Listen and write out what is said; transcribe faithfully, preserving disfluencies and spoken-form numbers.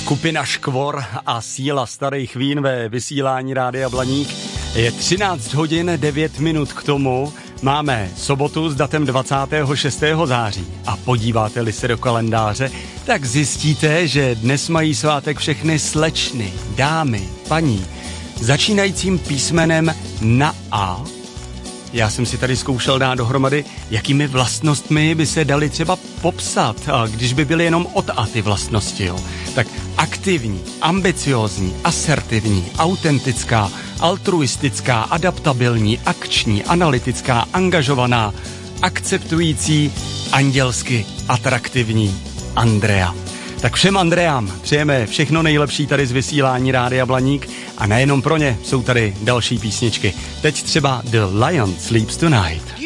Skupina Škvor a síla starých vín ve vysílání Rádia Blaník. Je třináct hodin devět minut k tomu. Máme sobotu s datem dvacátého šestého září a podíváte-li se do kalendáře, tak zjistíte, že dnes mají svátek všechny slečny, dámy, paní, začínajícím písmenem na A. Já jsem si tady zkoušel dát dohromady, jakými vlastnostmi by se daly třeba popsat, a když by byly jenom od A ty vlastnosti. Jo. Tak aktivní, ambiciózní, asertivní, autentická, altruistická, adaptabilní, akční, analytická, angažovaná, akceptující, andělsky atraktivní Andrea. Tak všem Andreám přejeme všechno nejlepší tady z vysílání Rádia Blaník a nejenom pro ně jsou tady další písničky. Teď třeba The Lion Sleeps Tonight.